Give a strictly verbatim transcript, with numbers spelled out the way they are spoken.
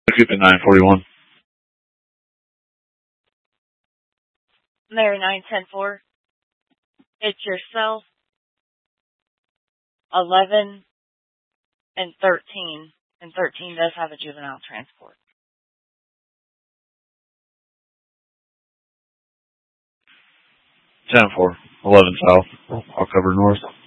Keep it nine forty-one. Mary nine ten four. It's yourself, eleven, and thirteen. And thirteen does have a juvenile transport. ten four. eleven south. I'll cover north.